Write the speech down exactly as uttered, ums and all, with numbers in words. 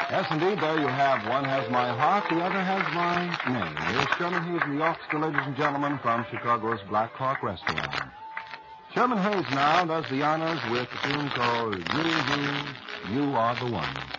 Yes, indeed, there you have one has my heart, the other has my name. Here's Sherman Hayes in the orchestra, ladies and gentlemen, from Chicago's Black Hawk Restaurant. Sherman Hayes now does the honors with the tune called You, You, You Are the One.